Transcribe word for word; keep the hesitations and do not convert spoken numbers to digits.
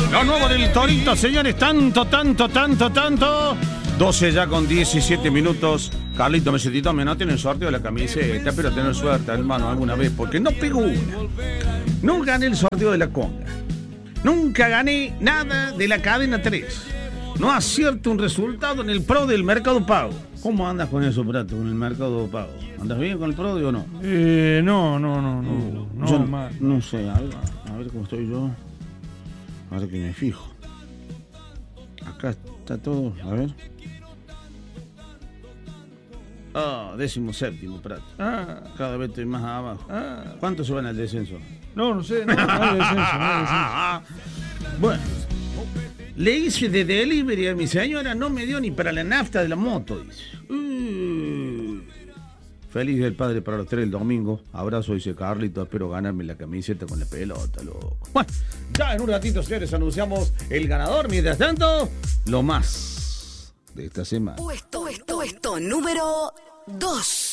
Lo nuevo del Torito, señores, tanto, tanto, tanto, tanto. doce ya con diecisiete minutos. Carlito, Mesetito, me noten el sorteo de la camiseta, pero tener suerte, hermano, alguna vez, porque no pego una. Nunca gané el sorteo de la conga. Nunca gané nada de la cadena tres. No acierto un resultado en el pro del Mercado Pago. ¿Cómo andas con eso, Prato, con el Mercado Pago? ¿Andas bien con el pro o no? Eh, no, no, no, no. No, yo no, no sé, a ver, a ver cómo estoy yo. A ver que me fijo. Acá está todo, a ver. Ah, oh, décimo séptimo, Prato. Ah, cada vez estoy más abajo. Ah. ¿Cuántos se van al descenso? No, no sé, no, no hay descenso, no hay descenso. Bueno, le hice de delivery a mi señora, no me dio ni para la nafta de la moto, dice. Uh, feliz del padre para los tres el domingo. Abrazo, dice Carlito, espero ganarme la camiseta con la pelota, loco. Bueno, ya en un ratito, señores, anunciamos el ganador. Mientras tanto, lo más de esta semana. Puesto, puesto, puesto número dos.